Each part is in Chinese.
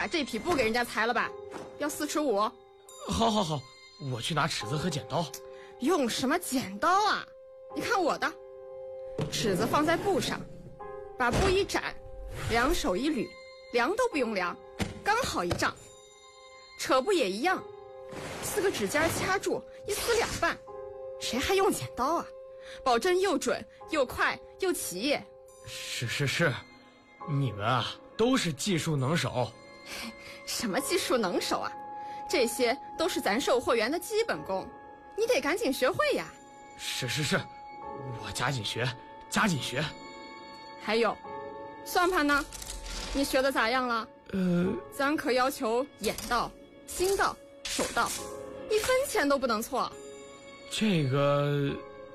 把这匹布给人家裁了吧，要4尺5。 好好好，我去拿尺子和剪刀。 用什么剪刀啊？你看我的，尺子放在布上，把布一展，两手一捋，量都不用量，刚好1丈。扯布也一样，4个指尖掐住，一撕2半。谁还用剪刀啊？保证又准又快又齐。 是，你们啊都是技术能手。 什么技术能手啊？这些都是咱售货员的基本功，你得赶紧学会呀。 是，我加紧学。还有，算盘呢？你学的咋样了？咱可要求眼到、心到、手到，1分钱都不能错。 这个，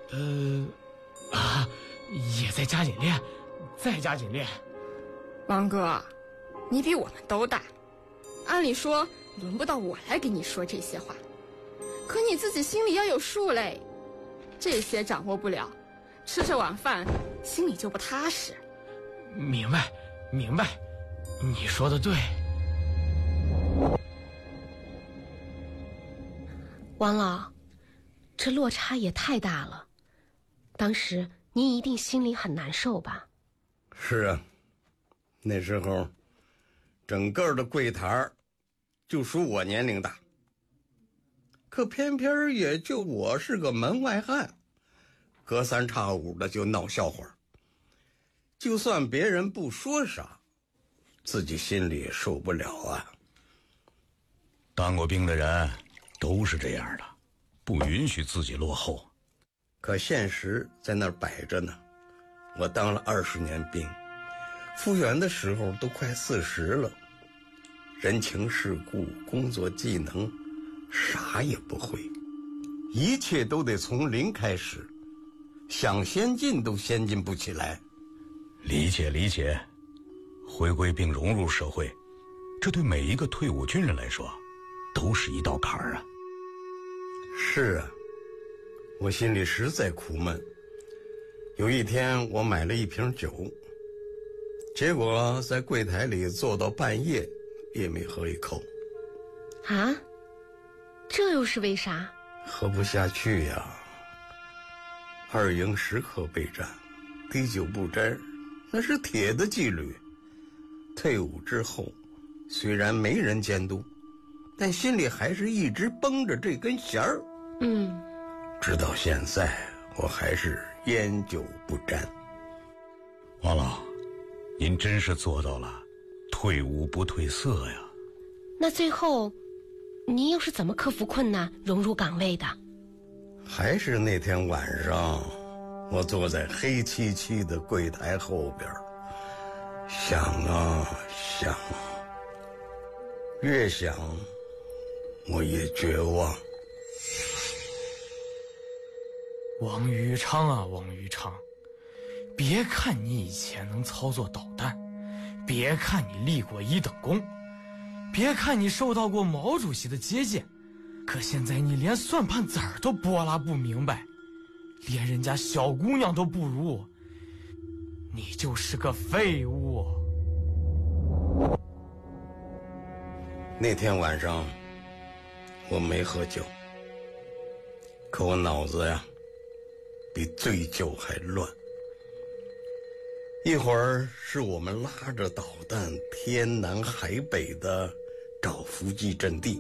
也在加紧练，再加紧练。 王哥，你比我们都大，按理说轮不到我来给你说这些话，可你自己心里要有数嘞。这些掌握不了，吃这碗饭心里就不踏实。 明白，你说的对。 王老，这落差也太大了，当时您一定心里很难受吧？ 是啊，那时候整个的柜台就属我年龄大，可偏偏也就我是个门外汉，隔三差五的就闹笑话。就算别人不说啥，自己心里也受不了啊。 当过兵的人都是这样的，不允许自己落后。 可现实在那儿摆着呢，我当了20年兵，复员的时候都快40了，人情世故、工作技能啥也不会，一切都得从零开始，想先进都先进不起来。 理解，回归并融入社会，这对每一个退伍军人来说都是一道坎儿啊。 是啊，我心里实在苦闷。有一天我买了1瓶酒，结果在柜台里坐到半夜也没喝一口。 啊？这又是为啥？ 喝不下去呀。2营时刻备战，滴酒不沾，那是铁的纪律。退伍之后，虽然没人监督，但心里还是一直绷着这根弦儿。直到现在，我还是烟酒不沾。 王老，您真是做到了退伍不褪色呀。 那最后您又是怎么克服困难融入岗位的？ 还是那天晚上，我坐在黑漆漆的柜台后边，想啊想，越想我越绝望。 王宇昌啊，王宇昌，别看你以前能操作导弹，别看你立过1等功，别看你受到过毛主席的接见，可现在你连算盘子儿都拨拉不明白，连人家小姑娘都不如，你就是个废物。 那天晚上我没喝酒，可我脑子呀比醉酒还乱。一会儿是我们拉着导弹天南海北的找伏击阵地，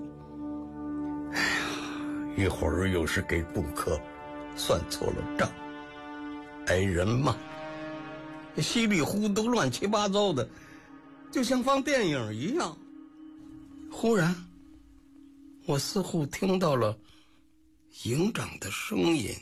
一会儿又是给顾客算错了账，挨人骂，稀里糊涂乱七八糟的，就像放电影一样。忽然我似乎听到了营长的声音：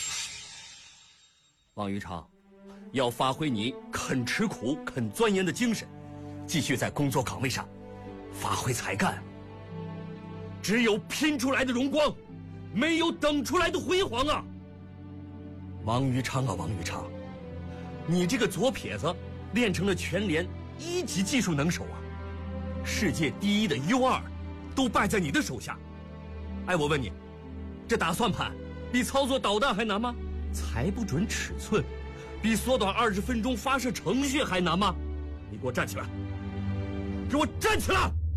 王宇昌，要发挥你肯吃苦肯钻研的精神，继续在工作岗位上发挥才干。只有拼出来的荣光，没有等出来的辉煌啊！王宇昌啊，王宇昌，你这个左撇子练成了全连1级技术能手啊！世界第1的 U2 都败在你的手下。哎，我问你，这打算盘比操作导弹还难吗？猜不准尺寸比缩短20分钟发射程序还难吗？你给我站起来！给我站起来！